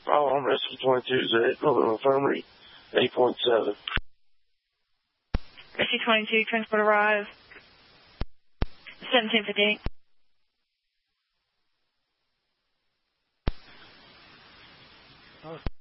Oh, I'm Rescue 22's at Northern Infirmary, 8.7. Rescue 22, transport arrive. 1758.